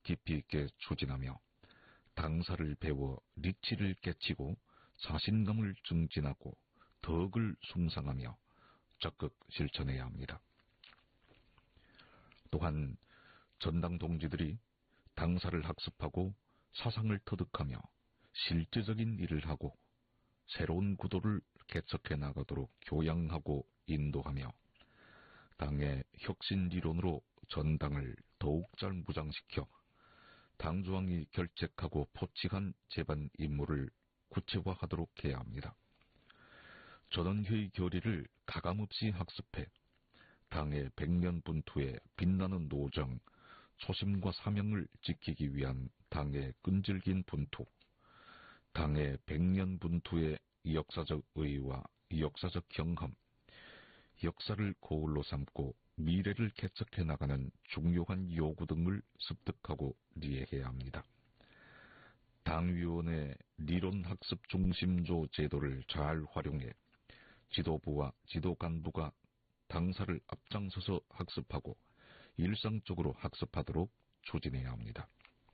깊이 있게 추진하며 당사를 배워 리치를 깨치고 자신감을 증진하고 덕을 숭상하며 적극 실천해야 합니다. 또한 전당 동지들이 당사를 학습하고 사상을 터득하며 실제적인 일을 하고 새로운 구도를 개척해 나가도록 교양하고 인도하며 당의 혁신리론으로 전당을 더욱 잘 무장시켜 당조항이 결책하고 포칙한 제반 임무를 구체화하도록 해야 합니다. 전원회의 결의를 가감없이 학습해 당의 백년분투에 빛나는 노정, 초심과 사명을 지키기 위한 당의 끈질긴 분투, 당의 백년분투의 역사적 의의와 역사적 경험, 역사를 고울로 삼고 미래를 개척해 나가는 중요한 요구 등을 습득하고 이해해야 합니다. 당위원회 리론학습 중심조 제도를 잘 활용해 지도부와 지도간부가 당사를 앞장서서 학습하고 일상적으로 학습하도록 추진해야 합니다.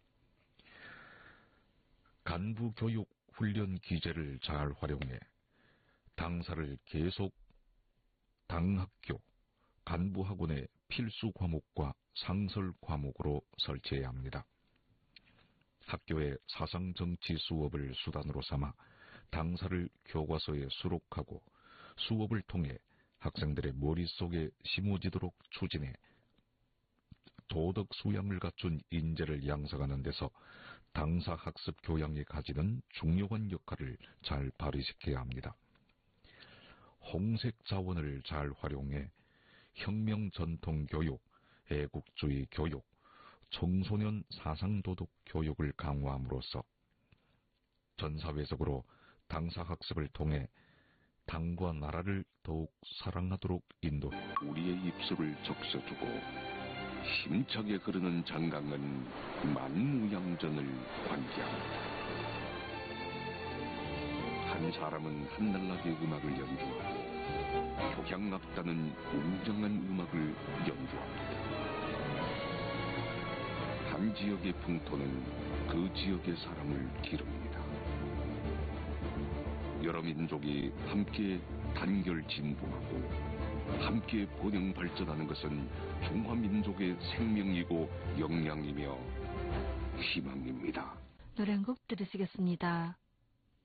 간부교육 훈련 기제를 잘 활용해 당사를 계속 당학교, 간부학원의 필수 과목과 상설 과목으로 설치해야 합니다. 학교의 사상정치 수업을 수단으로 삼아 당사를 교과서에 수록하고 수업을 통해 학생들의 머릿속에 심어지도록 추진해 도덕 수양을 갖춘 인재를 양성하는 데서 당사 학습 교양이 가지는 중요한 역할을 잘 발휘시켜야 합니다. 홍색 자원을 잘 활용해 혁명 전통 교육, 애국주의 교육, 청소년 사상도덕 교육을 강화함으로써 전사회적으로 당사 학습을 통해 당과 나라를 더욱 사랑하도록 인도. 우리의 입술을 적셔주고 힘차게 흐르는 장강은 만무양전을 관계합니다. 한 사람은 한날나게 음악을 연주하고 교향악단은 웅장한 음악을 연주합니다. 한 지역의 풍토는 그 지역의 사람을 기릅니다. 여러 민족이 함께 단결 진보하고 함께 번영 발전하는 것은 중화민족의 생명이고 역량이며 희망입니다. 노래 한 곡 들으시겠습니다.